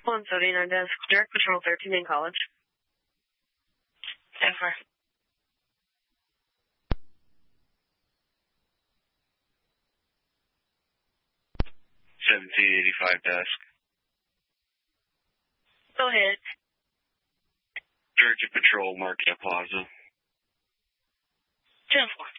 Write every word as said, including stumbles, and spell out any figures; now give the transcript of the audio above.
one seventy-nine desk, Direct Patrol thirteen in College. ten four. seventeen eighty-five desk. Go ahead. Directed Patrol, Marquette Plaza. ten four.